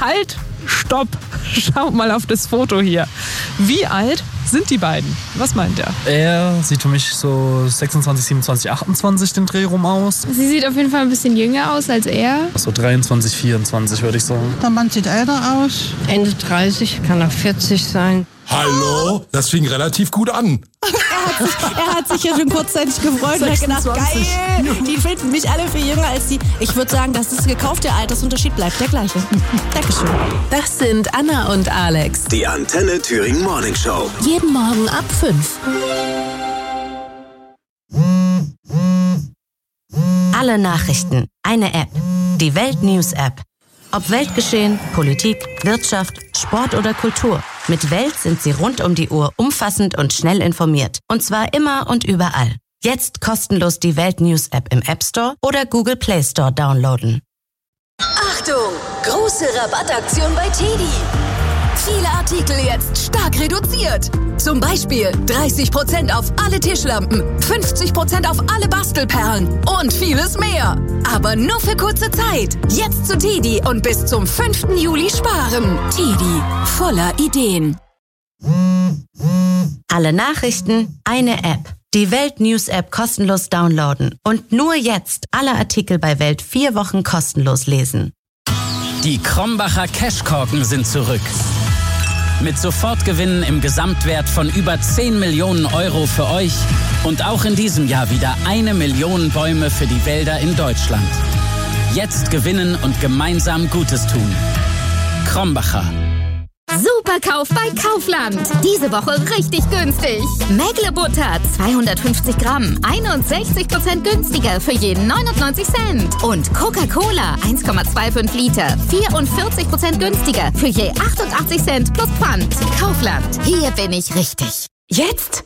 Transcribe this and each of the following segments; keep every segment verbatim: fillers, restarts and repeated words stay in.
Halt, stopp, schaut mal auf das Foto hier. Wie alt sind die beiden? Was meint er? Er sieht für mich so sechsundzwanzig, siebenundzwanzig, achtundzwanzig den Dreh rum aus. Sie sieht auf jeden Fall ein bisschen jünger aus als er. So dreiundzwanzig, vierundzwanzig würde ich sagen. Der Mann sieht älter aus. Ende dreißig, kann auch vierzig sein. Hallo? Das fing relativ gut an. Er hat sich, er hat sich ja schon kurzzeitig gefreut und hat gedacht, geil, die finden mich alle viel jünger als die. Ich würde sagen, das ist gekauft, der Altersunterschied bleibt der gleiche. Dankeschön. Das sind Anna und Alex. Die Antenne Thüringen Morning Show. Jeden Morgen ab fünf. Alle Nachrichten, eine App. Die Welt News App. Ob Weltgeschehen, Politik, Wirtschaft, Sport oder Kultur. Mit Welt sind Sie rund um die Uhr umfassend und schnell informiert. Und zwar immer und überall. Jetzt kostenlos die Welt News App im App Store oder Google Play Store downloaden. Achtung! Große Rabattaktion bei Teddy. Viele Artikel jetzt stark reduziert. Zum Beispiel dreißig Prozent auf alle Tischlampen, fünfzig Prozent auf alle Bastelperlen und vieles mehr. Aber nur für kurze Zeit. Jetzt zu Teddy und bis zum fünften Juli sparen. Teddy, voller Ideen. Alle Nachrichten, eine App. Die Welt News App kostenlos downloaden. Und nur jetzt alle Artikel bei Welt vier Wochen kostenlos lesen. Die Krombacher Cashkorken sind zurück. Mit Sofortgewinnen im Gesamtwert von über zehn Millionen Euro für euch und auch in diesem Jahr wieder eine Million Bäume für die Wälder in Deutschland. Jetzt gewinnen und gemeinsam Gutes tun. Krombacher. Superkauf bei Kaufland. Diese Woche richtig günstig. Mägle-Butter zweihundertfünfzig Gramm, einundsechzig Prozent günstiger für jeden neunundneunzig Cent. Und Coca-Cola eins Komma fünfundzwanzig Liter, vierundvierzig Prozent günstiger für je achtundachtzig Cent plus Pfand. Kaufland, hier bin ich richtig. Jetzt?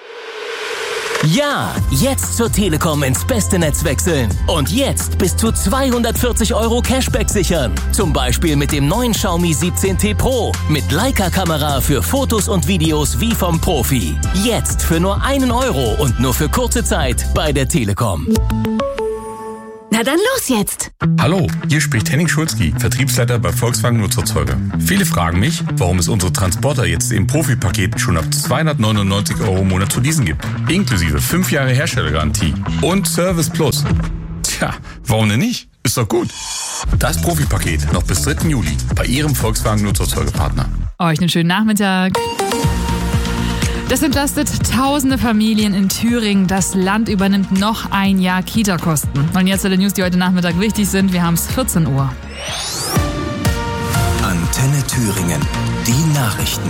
Ja, jetzt zur Telekom ins beste Netz wechseln. Und jetzt bis zu zweihundertvierzig Euro Cashback sichern. Zum Beispiel mit dem neuen Xiaomi siebzehn T Pro. Mit Leica-Kamera für Fotos und Videos wie vom Profi. Jetzt für nur einen Euro und nur für kurze Zeit bei der Telekom. Na dann los jetzt! Hallo, hier spricht Henning Schulzki, Vertriebsleiter bei Volkswagen Nutzerzeuger. Viele fragen mich, warum es unsere Transporter jetzt im Profi-Paket schon ab zweihundertneunundneunzig Euro im Monat zu leasen gibt. Inklusive fünf Jahre Herstellergarantie und Service Plus. Tja, warum denn nicht? Ist doch gut. Das Profi-Paket noch bis dritten Juli bei Ihrem Volkswagen Nutzerzeugerpartner. Euch einen schönen Nachmittag. Das entlastet tausende Familien in Thüringen. Das Land übernimmt noch ein Jahr Kita-Kosten. Und jetzt alle News, die heute Nachmittag wichtig sind. Wir haben es vierzehn Uhr. Antenne Thüringen. Die Nachrichten.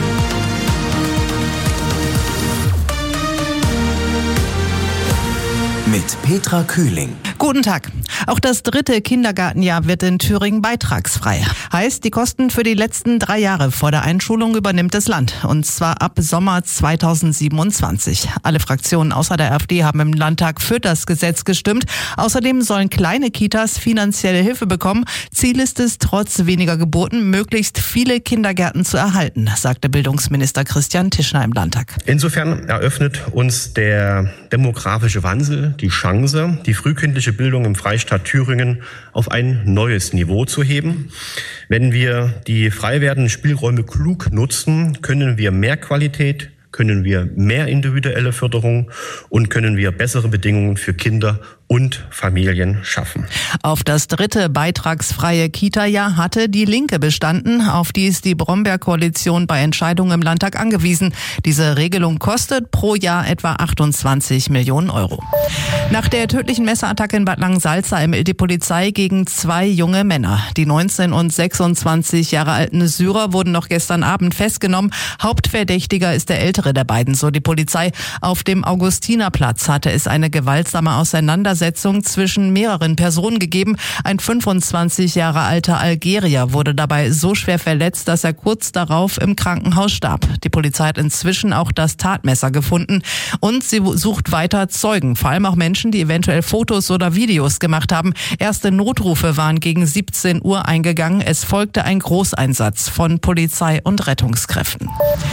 Mit Petra Kühling. Guten Tag. Auch das dritte Kindergartenjahr wird in Thüringen beitragsfrei. Heißt, die Kosten für die letzten drei Jahre vor der Einschulung übernimmt das Land. Und zwar ab Sommer zweitausendsiebenundzwanzig. Alle Fraktionen außer der AfD haben im Landtag für das Gesetz gestimmt. Außerdem sollen kleine Kitas finanzielle Hilfe bekommen. Ziel ist es, trotz weniger Geburten möglichst viele Kindergärten zu erhalten, sagte Bildungsminister Christian Tischner im Landtag. Insofern eröffnet uns der demografische Wandel die Chance, die frühkindliche Bildung im Freistaat Thüringen auf ein neues Niveau zu heben. Wenn wir die frei werdenden Spielräume klug nutzen, können wir mehr Qualität, können wir mehr individuelle Förderung und können wir bessere Bedingungen für Kinder und Familien schaffen. Auf das dritte beitragsfreie Kita-Jahr hatte die Linke bestanden. Auf die ist die Brombeer-Koalition bei Entscheidungen im Landtag angewiesen. Diese Regelung kostet pro Jahr etwa achtundzwanzig Millionen Euro. Nach der tödlichen Messerattacke in Bad Langensalza ermittelt die Polizei gegen zwei junge Männer. Die neunzehn und sechsundzwanzig Jahre alten Syrer wurden noch gestern Abend festgenommen. Hauptverdächtiger ist der ältere der beiden, so die Polizei. Auf dem Augustinerplatz hatte es eine gewaltsame Auseinandersetzung zwischen mehreren Personen gegeben. Ein fünfundzwanzig Jahre alter Algerier wurde dabei so schwer verletzt, dass er kurz darauf im Krankenhaus starb. Die Polizei hat inzwischen auch das Tatmesser gefunden und sie sucht weiter Zeugen, vor allem auch Menschen, die eventuell Fotos oder Videos gemacht haben. Erste Notrufe waren gegen siebzehn Uhr eingegangen. Es folgte ein Großeinsatz von Polizei und Rettungskräften.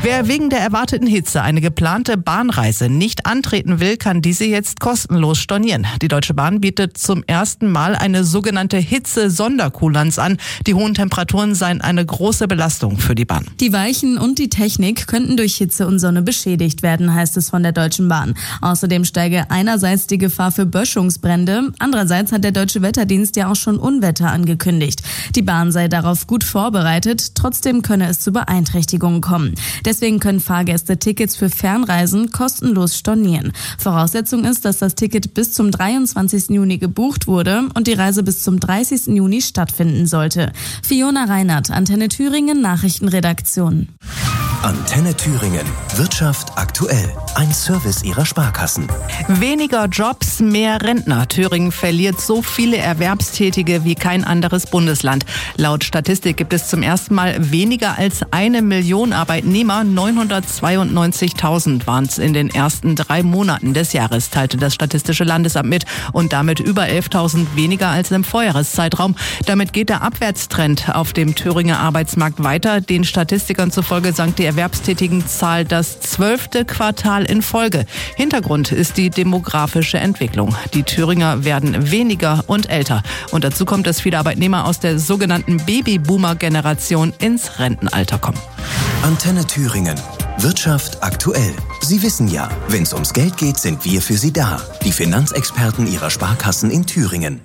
Wer wegen der erwarteten Hitze eine geplante Bahnreise nicht antreten will, kann diese jetzt kostenlos stornieren. Die Deutsche Bahn bietet zum ersten Mal eine sogenannte Hitze-Sonderkulanz an. Die hohen Temperaturen seien eine große Belastung für die Bahn. Die Weichen und die Technik könnten durch Hitze und Sonne beschädigt werden, heißt es von der Deutschen Bahn. Außerdem steige einerseits die Gefahr für Böschungsbrände, andererseits hat der Deutsche Wetterdienst ja auch schon Unwetter angekündigt. Die Bahn sei darauf gut vorbereitet, trotzdem könne es zu Beeinträchtigungen kommen. Deswegen können Fahrgäste Tickets für Fernreisen kostenlos stornieren. Voraussetzung ist, dass das Ticket bis zum dreiundzwanzigsten Juni gebucht wurde und die Reise bis zum dreißigsten Juni stattfinden sollte. Fiona Reinhardt, Antenne Thüringen, Nachrichtenredaktion. Antenne Thüringen. Wirtschaft aktuell. Ein Service ihrer Sparkassen. Weniger Jobs, mehr Rentner. Thüringen verliert so viele Erwerbstätige wie kein anderes Bundesland. Laut Statistik gibt es zum ersten Mal weniger als eine Million Arbeitnehmer. neunhundertzweiundneunzigtausend waren es in den ersten drei Monaten des Jahres, teilte das Statistische Landesamt mit. Und damit über elftausend weniger als im Vorjahreszeitraum. Damit geht der Abwärtstrend auf dem Thüringer Arbeitsmarkt weiter. Den Statistikern zufolge sank die Erwerbstätigenzahl das zwölfte Quartal in Folge. Hintergrund ist die demografische Entwicklung. Die Thüringer werden weniger und älter. Und dazu kommt, dass viele Arbeitnehmer aus der sogenannten Babyboomer-Generation ins Rentenalter kommen. Antenne Thüringen. Wirtschaft aktuell. Sie wissen ja, wenn es ums Geld geht, sind wir für Sie da. Die Finanzexperten Ihrer Sparkassen in Thüringen.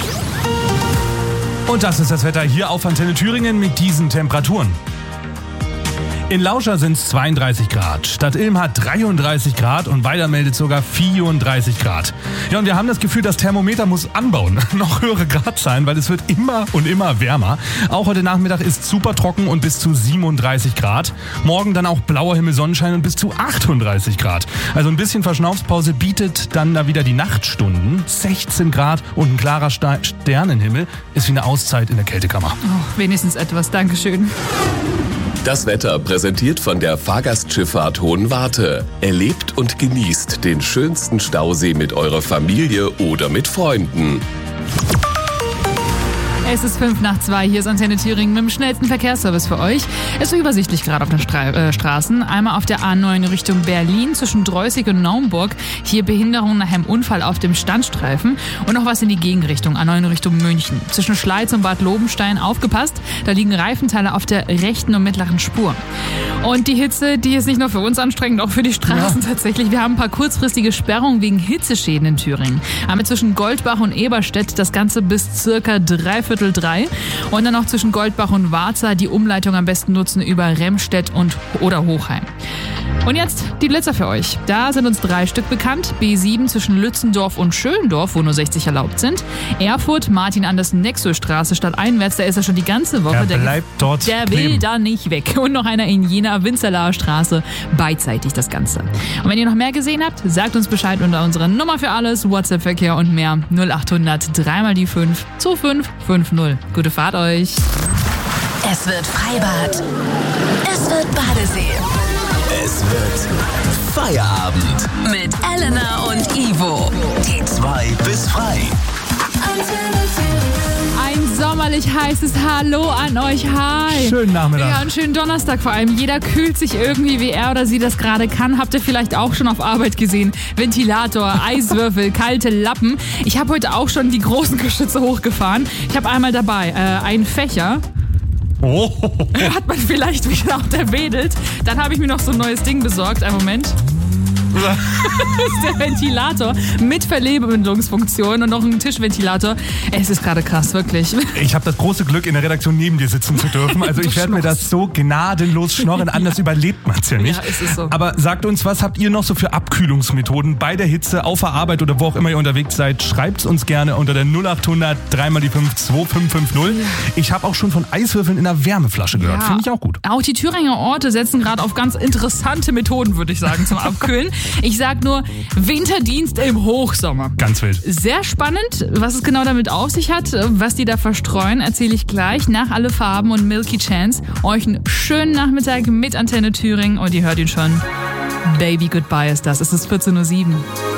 Und das ist das Wetter hier auf Antenne Thüringen mit diesen Temperaturen. In Lauscha sind es zweiunddreißig Grad. Stadt Ilm hat dreiunddreißig Grad und Weiler meldet sogar vierunddreißig Grad. Ja, und wir haben das Gefühl, das Thermometer muss anbauen. Noch höhere Gradzahlen, weil es wird immer und immer wärmer. Auch heute Nachmittag ist super trocken und bis zu siebenunddreißig Grad. Morgen dann auch blauer Himmel, Sonnenschein und bis zu achtunddreißig Grad. Also ein bisschen Verschnaufspause bietet dann da wieder die Nachtstunden. sechzehn Grad und ein klarer Sternenhimmel ist wie eine Auszeit in der Kältekammer. Oh, wenigstens etwas. Dankeschön. Das Wetter präsentiert von der Fahrgastschifffahrt Hohenwarte. Erlebt und genießt den schönsten Stausee mit eurer Familie oder mit Freunden. Es ist fünf nach zwei, hier ist Antenne Thüringen mit dem schnellsten Verkehrsservice für euch. Es ist übersichtlich gerade auf den Stra- äh, Straßen. Einmal auf der A neun Richtung Berlin zwischen Dreußig und Naumburg. Hier Behinderung nach einem Unfall auf dem Standstreifen. Und noch was in die Gegenrichtung, A neun Richtung München. Zwischen Schleiz und Bad Lobenstein aufgepasst. Da liegen Reifenteile auf der rechten und mittleren Spur. Und die Hitze, die ist nicht nur für uns anstrengend, auch für die Straßen ja. tatsächlich. Wir haben ein paar kurzfristige Sperrungen wegen Hitzeschäden in Thüringen. Haben zwischen Goldbach und Eberstedt das Ganze bis circa dreiviertel drei. Und dann noch zwischen Goldbach und Warza die Umleitung am besten nutzen über Remstedt und oder Hochheim. Und jetzt die Blitzer für euch. Da sind uns drei Stück bekannt. B sieben zwischen Lützendorf und Schöndorf, wo nur sechzig erlaubt sind. Erfurt, Martin-Anders-Nexo-Straße stadteinwärts, da ist er schon die ganze Woche. Der bleibt der, dort Der will kleben. da nicht weg. Und noch einer in Jena, Winzerlaer Straße, beidseitig das Ganze. Und wenn ihr noch mehr gesehen habt, sagt uns Bescheid unter unserer Nummer für alles, WhatsApp-Verkehr und mehr. null achthundert drei mal die fünf zwei fünf fünf null. Gute Fahrt euch. Es wird Freibad. Es wird Badesee. Es wird Feierabend. Mit Elena und Ivo. Die zwei bis frei. Ein sommerlich heißes Hallo an euch. Hi. Schönen Nachmittag. Ja, einen schönen Donnerstag vor allem. Jeder kühlt sich irgendwie, wie er oder sie das gerade kann. Habt ihr vielleicht auch schon auf Arbeit gesehen? Ventilator, Eiswürfel, kalte Lappen. Ich habe heute auch schon die großen Geschütze hochgefahren. Ich habe einmal dabei äh, einen Fächer. Oh. Hat man vielleicht wieder auch erwähnt. Dann habe ich mir noch so ein neues Ding besorgt. Einen Moment. Das ist der Ventilator mit Verlebensfunktion und noch ein Tischventilator. Es ist gerade krass, wirklich. Ich habe das große Glück, in der Redaktion neben dir sitzen zu dürfen. Also ich werde mir das so gnadenlos schnorren, anders ja. überlebt man es ja nicht. Ja, ist es so. Aber sagt uns, was habt ihr noch so für Abkühlungsmethoden bei der Hitze, auf der Arbeit oder wo auch immer ihr unterwegs seid? Schreibt's uns gerne unter der null achthundert drei mal die fünf zwei fünf fünf null. Ich habe auch schon von Eiswürfeln in einer Wärmeflasche gehört. Ja. Finde ich auch gut. Auch die Thüringer Orte setzen gerade auf ganz interessante Methoden, würde ich sagen, zum Abkühlen. Ich sag nur Winterdienst im Hochsommer. Ganz wild. Sehr spannend, was es genau damit auf sich hat, was die da verstreuen, erzähle ich gleich nach Alle Farben und Milky Chance. Euch einen schönen Nachmittag mit Antenne Thüringen und ihr hört ihn schon. Baby Goodbye ist das. Es ist vierzehn Uhr sieben.